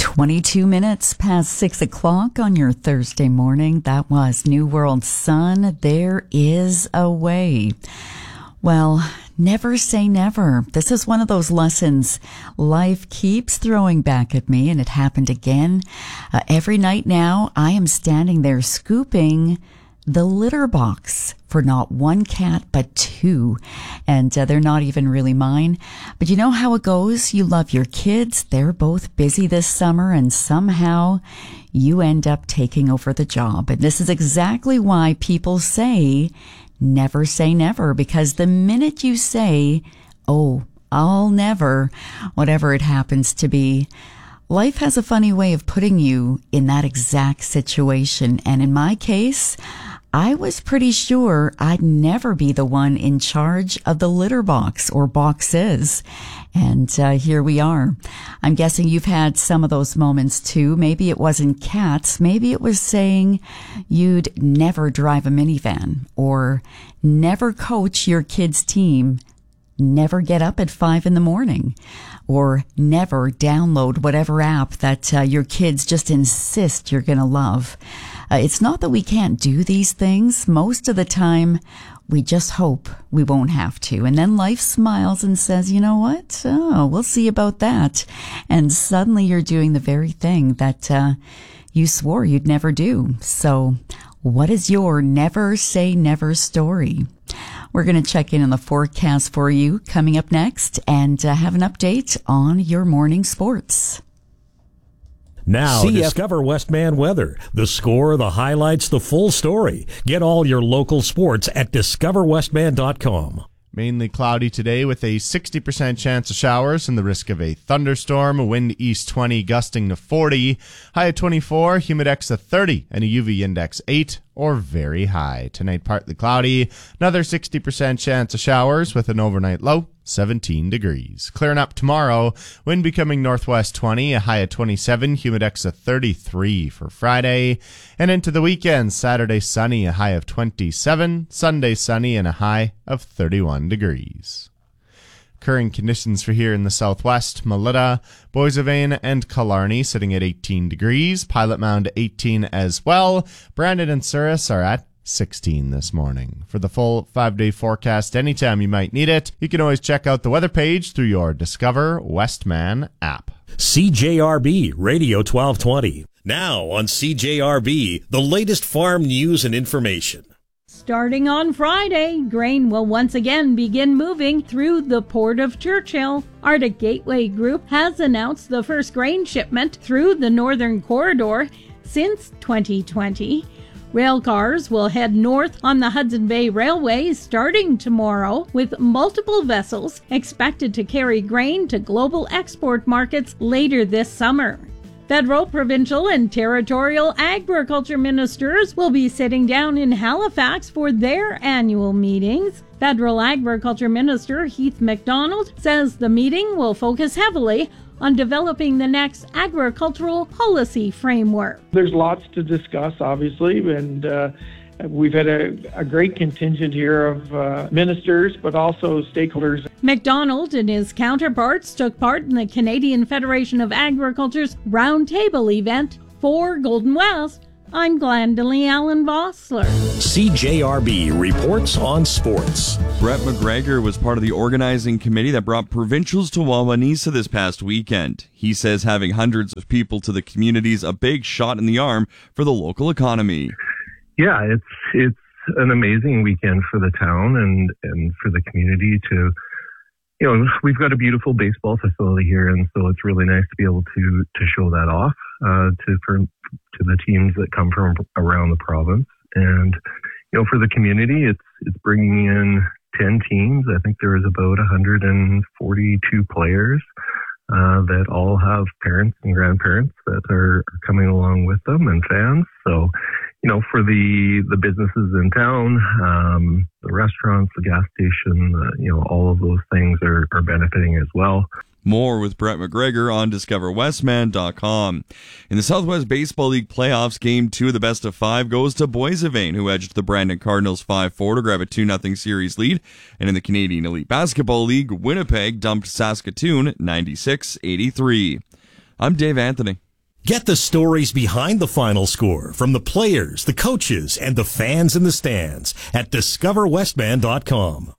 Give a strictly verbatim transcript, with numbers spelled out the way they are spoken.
twenty-two minutes past six o'clock on your Thursday morning. That was New World Sun. There is a way. Well, never say never. This is one of those lessons life keeps throwing back at me, and it happened again. Uh, every night now, I am standing there scooping the litter box for not one cat, but two. And uh, they're not even really mine. But you know how it goes? You love your kids. They're both busy this summer, and somehow you end up taking over the job. And this is exactly why people say, never say never, because the minute you say, oh, I'll never, whatever it happens to be, life has a funny way of putting you in that exact situation. And in my case, I was pretty sure I'd never be the one in charge of the litter box or boxes. And uh, here we are. I'm guessing you've had some of those moments too. Maybe it wasn't cats. Maybe it was saying you'd never drive a minivan, or never coach your kids' team, never get up at five in the morning, or never download whatever app that uh, your kids just insist you're going to love. Uh, it's not that we can't do these things. Most of the time, we just hope we won't have to. And then life smiles and says, you know what? Oh, we'll see about that. And suddenly you're doing the very thing that uh, you swore you'd never do. So what is your never say never story? We're going to check in on the forecast for you coming up next, and uh, have an update on your morning sports. Now, C F- Discover Westman Weather. The score, the highlights, the full story. Get all your local sports at discover westman dot com. Mainly cloudy today with a sixty percent chance of showers and the risk of a thunderstorm. Wind east twenty, gusting to forty. High at twenty-four, humidex of thirty, and a U V index eight or very high. Tonight, partly cloudy. Another sixty percent chance of showers with an overnight low seventeen degrees. Clearing up tomorrow. Wind becoming northwest twenty, a high at twenty-seven, humidex of thirty-three for Friday. And into the weekend, Saturday sunny, a high of twenty-seven. Sunday sunny and a high of thirty-one degrees. Current conditions for here in the southwest: Melita, Boissevain, and Killarney sitting at eighteen degrees. Pilot Mound eighteen as well. Brandon and Souris are at sixteen this morning. For the full five-day forecast anytime you might need it, you can always check out the weather page through your Discover Westman app. C J R B Radio twelve twenty. Now on C J R B, the latest farm news and information. Starting on Friday, grain will once again begin moving through the Port of Churchill. Arctic Gateway Group has announced the first grain shipment through the Northern Corridor since twenty twenty. Rail cars will head north on the Hudson Bay Railway starting tomorrow, with multiple vessels expected to carry grain to global export markets later this summer. Federal, provincial, and territorial agriculture ministers will be sitting down in Halifax for their annual meetings. Federal Agriculture Minister Heath MacDonald says the meeting will focus heavily on developing the next agricultural policy framework. There's lots to discuss, obviously, and uh, we've had a, a great contingent here of uh, ministers, but also stakeholders. MacDonald and his counterparts took part in the Canadian Federation of Agriculture's Roundtable event for Golden West. I'm Glendalee Allen Vossler. C J R B reports on sports. Brett McGregor was part of the organizing committee that brought provincials to Wawanesa this past weekend. He says having hundreds of people to the community is a big shot in the arm for the local economy. Yeah, it's it's an amazing weekend for the town and, and for the community to, you know, we've got a beautiful baseball facility here, and so it's really nice to be able to to show that off uh, to for to the teams that come from around the province. And you know, for the community, it's it's bringing in ten teams. I think there is about one hundred forty-two players uh, that all have parents and grandparents that are, are coming along with them, and fans. So, you know, for the, the businesses in town, um, the restaurants, the gas station, uh, you know, all of those things are, are benefiting as well. More with Brett McGregor on discover westman dot com. In the Southwest Baseball League playoffs, game two of the best of five goes to Boissevain, who edged the Brandon Cardinals five four to grab a two nothing series lead. And in the Canadian Elite Basketball League, Winnipeg dumped Saskatoon ninety-six eighty-three. I'm Dave Anthony. Get the stories behind the final score from the players, the coaches, and the fans in the stands at discover westman dot com.